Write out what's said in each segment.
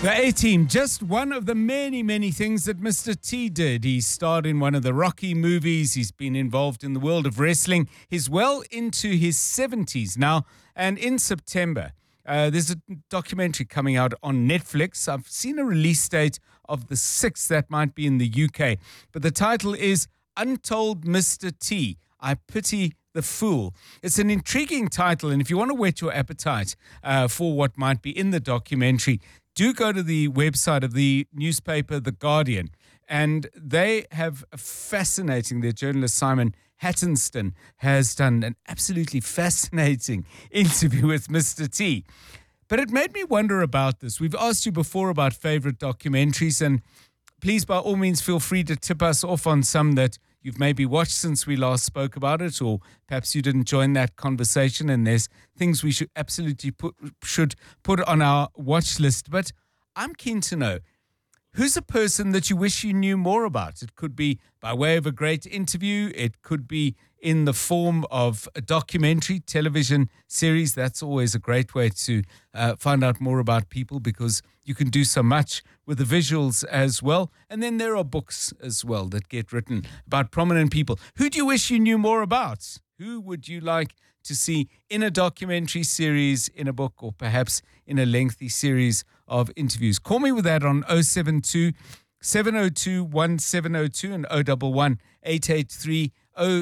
The A-Team, just one of the many, many things that Mr. T did. He starred in one of the Rocky movies. He's been involved in the world of wrestling. He's well into his 70s now. And in September, there's a documentary coming out on Netflix. I've seen a release date of the 6th. That might be in the UK. But the title is Untold Mr. T. I Pity the Fool. It's an intriguing title. And if you want to whet your appetite for what might be in the documentary, do go to the website of the newspaper The Guardian, and they have a fascinating, their journalist Simon Hattenston has done an absolutely fascinating interview with Mr. T. But it made me wonder about this. We've asked you before about favorite documentaries, and please, by all means, feel free to tip us off on some that you've maybe watched since we last spoke about it, or perhaps you didn't join that conversation and there's things we should absolutely put on our watch list. But I'm keen to know, who's a person that you wish you knew more about? It could be by way of a great interview. It could be in the form of a documentary, television series. That's always a great way to find out more about people, because you can do so much with the visuals as well. And then there are books as well that get written about prominent people. Who do you wish you knew more about? Who would you like to see in a documentary series, in a book, or perhaps in a lengthy series of interviews? Call me with that on 072 702 1702 and 011 883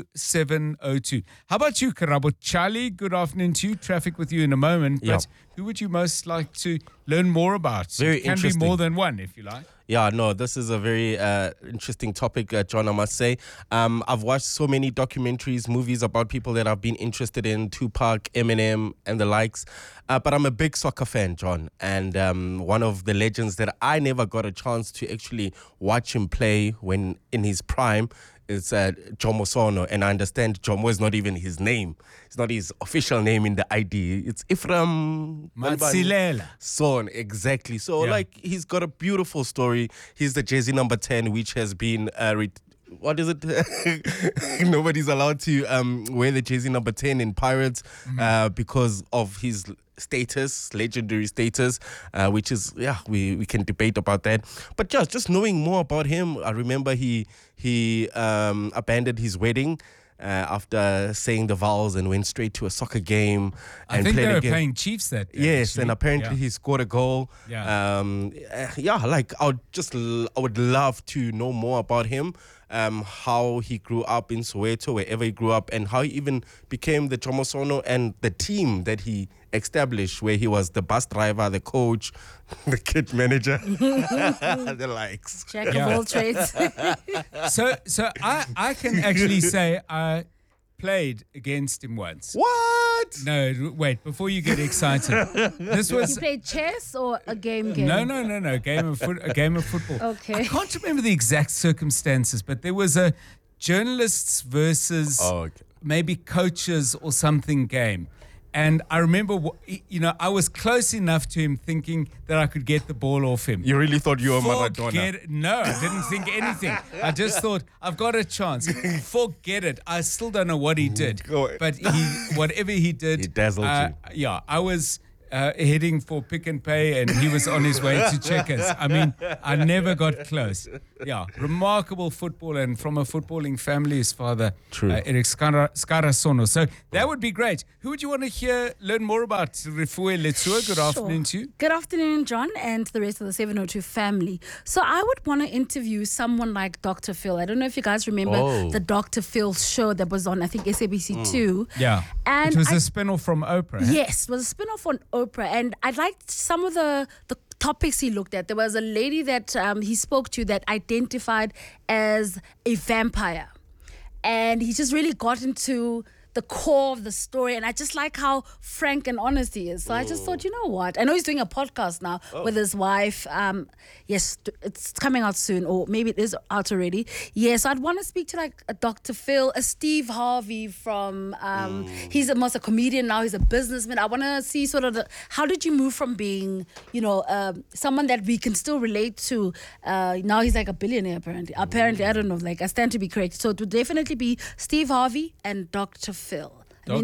0702. How about you, Karabo? Charlie, good afternoon to you. Traffic with you in a moment. But who would you most like to learn more about? Very it can interesting. be more than one, if you like. Yeah, no, this is a very interesting topic, John, I must say. I've watched so many documentaries, movies about people that I've been interested in, Tupac, Eminem, and the likes. But I'm a big soccer fan, John. And one of the legends that I never got a chance to actually watch him play when in his prime is Jomo Sono. And I understand Jomo is not even his name. It's not his official name in the ID. It's Ephraim Matsilela Son, exactly. So, he's got a beautiful story. He's the jersey number 10, which has been... what is it? Nobody's allowed to wear the jersey number 10 in Pirates because of his status, legendary status, which is, we can debate about that. But just knowing more about him, I remember he abandoned his wedding after saying the vows and went straight to a soccer game. I think they were playing Chiefs that day. Yes, actually. and apparently he scored a goal. Yeah. I would love to know more about him, how he grew up in Soweto, wherever he grew up, and how he even became the Jomo Sono and the team that he established, where he was the bus driver, the coach, the kid manager, the likes. Jack of all trades. So I can actually say I played against him once. What? No, wait, before you get excited. This was... You played chess or a game? No. A game of football. Okay. I can't remember the exact circumstances, but there was a journalists versus maybe coaches or something game. And I remember, I was close enough to him thinking that I could get the ball off him. You really thought you were Maradona? No, I didn't think anything. I just thought, I've got a chance. Forget it. I still don't know what he did. But whatever he did... He dazzled you. Yeah, I was... heading for Pick and Pay, and he was on his way to Checkers. I mean, I never got close. Yeah, remarkable football, and from a footballing family, his father, Eric Skara Sono. So that would be great. Who would you want to learn more about? Refuwe Letsua, good afternoon to you. Good afternoon, John, and to the rest of the 702 family. So I would want to interview someone like Dr. Phil. I don't know if you guys remember the Dr. Phil show that was on, I think, SABC2. Yeah, and it was a spin-off from Oprah. Yes, it was a spin-off on Oprah, and I liked some of the topics he looked at. There was a lady that he spoke to that identified as a vampire, and he just really got into the core of the story, and I just like how frank and honest he is. So I just thought, you know what? I know he's doing a podcast now with his wife. Yes, it's coming out soon, or maybe it is out already. Yes, I'd want to speak to like a Dr. Phil, a Steve Harvey from, he's almost a comedian now, he's a businessman. I want to see sort of how did you move from being, someone that we can still relate to, now he's like a billionaire apparently. Apparently, I don't know, like I stand to be corrected. So it would definitely be Steve Harvey and Dr. Phil.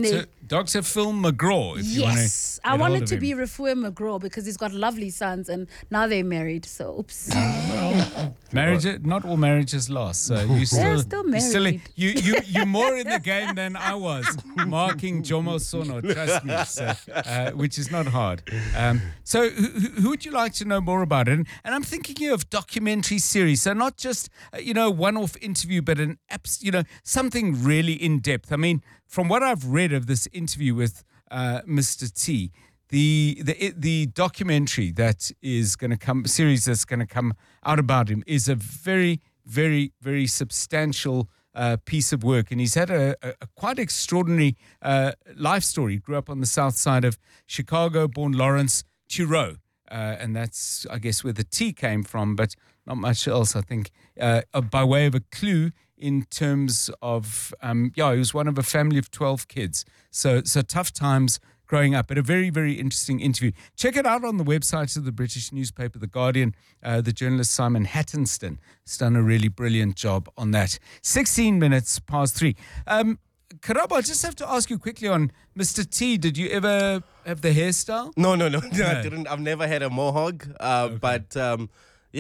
Dr. Phil McGraw, if you want to. Yes, I wanted to be Refuah McGraw because he's got lovely sons and now they're married. So, oops. Marriage, not all marriages last. So you still married. You're more in the game than I was, marking Jomo Sono, trust me, so, which is not hard. So who would you like to know more about? And I'm thinking here of documentary series. So not just, one-off interview, but something really in-depth. I mean, from what I've read of this interview with Mr. T, the documentary that is going to come, series that's going to come out about him is a very, very, very substantial piece of work. And he's had a quite extraordinary life story. He grew up on the south side of Chicago, born Lawrence Tureau. And that's, I guess, where the T came from, but not much else, I think, by way of a clue in terms of, he was one of a family of 12 kids. So tough times growing up, but a very, very interesting interview. Check it out on the website of the British newspaper, The Guardian. The journalist Simon Hattenston has done a really brilliant job on that. 16 minutes past 3. Karabo, I just have to ask you quickly on Mr. T. Did you ever have the hairstyle? No, I didn't. I've never had a mohawk, okay. But no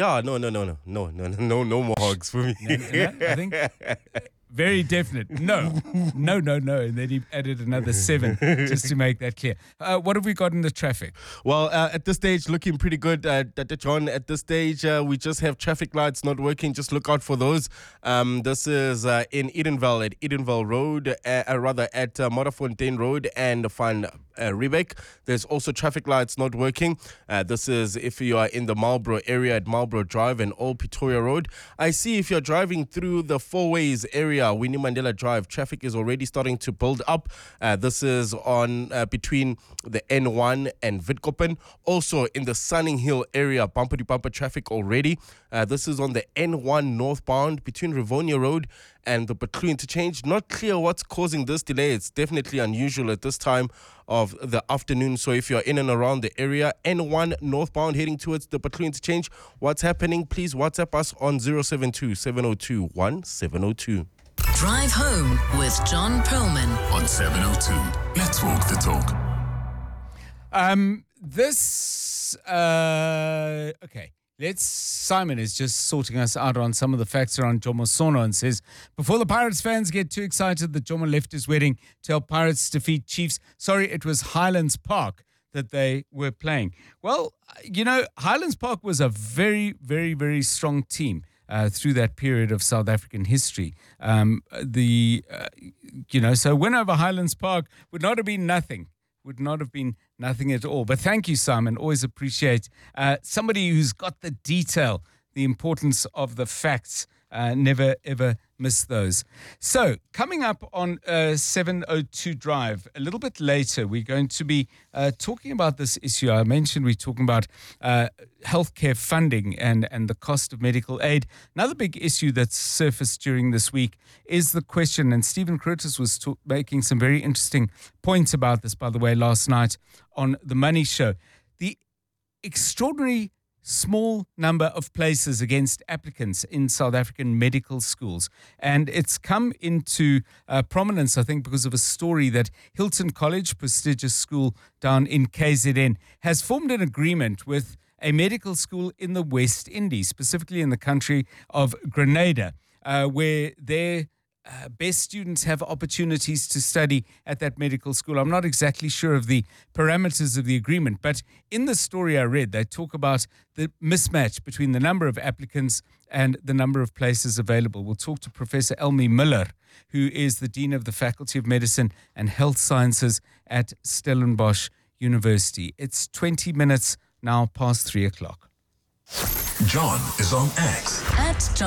mohawks for me. I think very definite. No. And then he added another 7 just to make that clear. What have we got in the traffic? Well, at this stage, looking pretty good. Dr. John, at this stage, we just have traffic lights not working. Just look out for those. This is in Edenvale, at Edenvale Road, at Modderfontein Road and Van Riebeck. There's also traffic lights not working. This is if you are in the Marlborough area at Marlborough Drive and Old Pretoria Road. I see if you're driving through the Four Ways area, Winnie Mandela Drive, traffic is already starting to build up. This is on between the N1 and Witkoppen. Also in the Sunning Hill area, bumper-to-bumper traffic already. This is on the N1 northbound between Rivonia Road and the Butlu interchange. Not clear what's causing this delay. It's definitely unusual at this time of the afternoon. So if you're in and around the area, N1 northbound heading towards the Butlu interchange, what's happening? Please WhatsApp us on 072 702 1702. Drive home with John Perlman on 702. Let's walk the talk. Okay. Simon is just sorting us out on some of the facts around Jomo Sono and says, before the Pirates fans get too excited that Jomo left his wedding to help Pirates defeat Chiefs, sorry, it was Highlands Park that they were playing. Well, Highlands Park was a very, very, very strong team through that period of South African history. So win over Highlands Park would not have been nothing. At all. But thank you, Simon. Always appreciate somebody who's got the detail, the importance of the facts. Never, ever miss those. So coming up on 702 Drive, a little bit later, we're going to be talking about this issue. I mentioned we're talking about healthcare funding and the cost of medical aid. Another big issue that's surfaced during this week is the question, and Stephen Curtis was making some very interesting points about this, by the way, last night on The Money Show. The extraordinary small number of places against applicants in South African medical schools. And it's come into prominence, I think, because of a story that Hilton College, prestigious school down in KZN, has formed an agreement with a medical school in the West Indies, specifically in the country of Grenada, where their best students have opportunities to study at that medical school. I'm not exactly sure of the parameters of the agreement, but in the story I read, they talk about the mismatch between the number of applicants and the number of places available. We'll talk to Professor Elmi Miller, who is the Dean of the Faculty of Medicine and Health Sciences at Stellenbosch University. It's 20 minutes now past 3 o'clock. John is on X. At John